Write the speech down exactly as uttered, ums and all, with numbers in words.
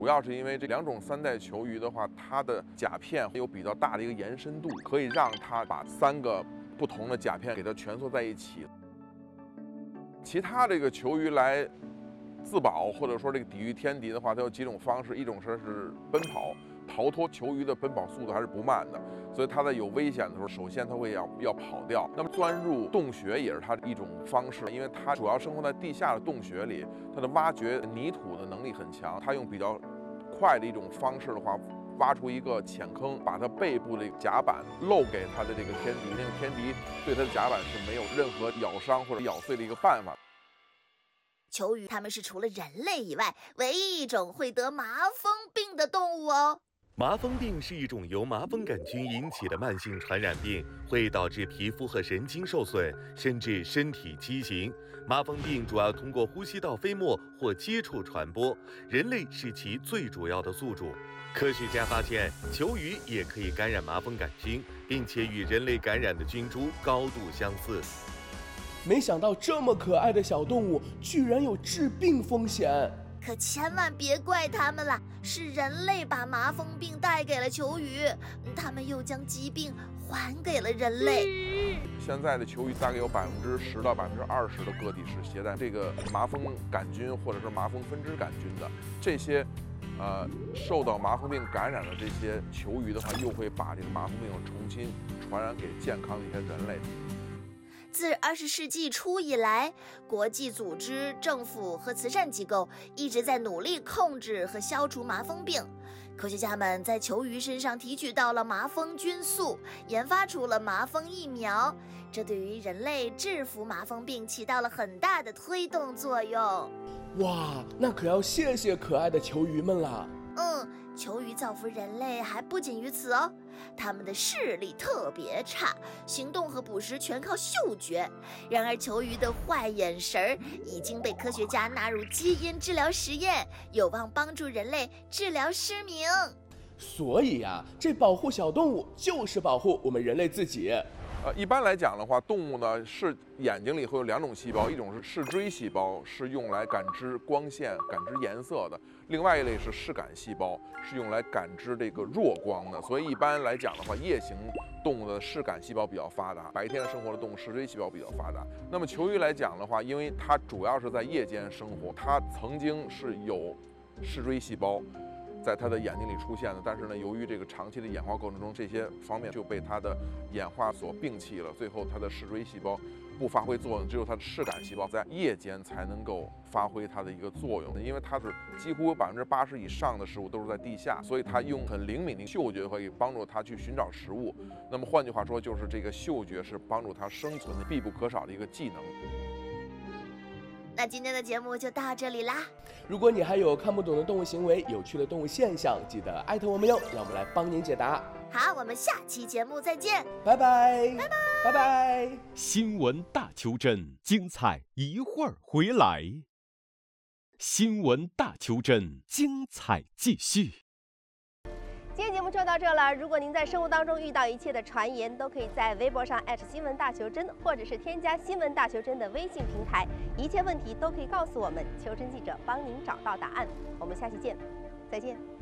主要是因为这两种三代球鱼的话，它的甲片有比较大的一个延伸度，可以让它把三个不同的甲片给它蜷缩在一起。其他这个球鱼来自保或者说这个抵御天敌的话，它有几种方式，一种是是奔跑。逃脱球鱼的奔跑速度还是不慢的，所以它在有危险的时候，首先它会要要跑掉。那么钻入洞穴也是它的一种方式，因为它主要生活在地下的洞穴里，它的挖掘泥土的能力很强。它用比较快的一种方式的话，挖出一个浅坑，把它背部的甲板露给它的这个天敌，那个天敌对它的甲板是没有任何咬伤或者咬碎的一个办法。 球鱼它们是除了人类以外唯一一种会得麻风病的动物哦。 麻风病是一种由麻风杆菌引起的慢性传染病，会导致皮肤和神经受损，甚至身体畸形。麻风病主要通过呼吸道飞沫或接触传播，人类是其最主要的宿主。科学家发现，球鱼也可以感染麻风杆菌，并且与人类感染的菌株高度相似。 没想到这么可爱的小动物居然有致病风险。 可千万别怪他们了，是人类把麻风病带给了球鱼，他们又将疾病还给了人类。 现在的球鱼大概有百分之十到百分之二十的个体是携带这个麻风杆菌或者是麻风分支杆菌的。这些，呃，受到麻风病感染的这些球鱼的话，又会把这个麻风病重新传染给健康的一些人类。 自二十世纪初以来，国际组织、政府和慈善机构一直在努力控制和消除麻风病。科学家们在球鱼身上提取到了麻风菌素，研发出了麻风疫苗，这对于人类制服麻风病起到了很大的推动作用。 哇，那可要谢谢可爱的球鱼们啦。 嗯，球鱼造福人类还不仅于此哦，它们的视力特别差，行动和捕食全靠嗅觉。然而球鱼的坏眼神已经被科学家纳入基因治疗实验，有望帮助人类治疗失明。 所以呀、啊，这保护小动物就是保护我们人类自己。 呃，一般来讲的话，动物呢是眼睛里会有两种细胞，一种是视锥细胞，是用来感知光线、感知颜色的；另外一类是视感细胞，是用来感知这个弱光的。所以一般来讲的话，夜行动物的视感细胞比较发达，白天生活的动物视锥细胞比较发达。那么球鱼来讲的话，因为它主要是在夜间生活，它曾经是有视锥细胞在它的眼睛里出现的，但是呢，由于这个长期的演化过程中，这些方面就被它的演化所摒弃了，最后它的视锥细胞不发挥作用，只有它的视感细胞在夜间才能够发挥它的一个作用。因为它是几乎有百分之八十以上的食物都是在地下，所以它用很灵敏的嗅觉可以帮助它去寻找食物。那么换句话说，就是这个嗅觉是帮助它生存的必不可少的一个技能。 那今天的节目就到这里啦。 如果你还有看不懂的动物行为、有趣的动物现象，记得艾特我们哟，让我们来帮您解答。 好，我们下期节目再见， 拜拜，拜拜，拜拜。 新闻大球针，精彩一会儿回来。新闻大球针，精彩继续。 今天节目就到这了。如果您在生活当中遇到一切的传言，都可以在微博上艾特新闻大球针，或者是添加新闻大球针的微信平台，一切问题都可以告诉我们，球针记者帮您找到答案。我们下期见，再见。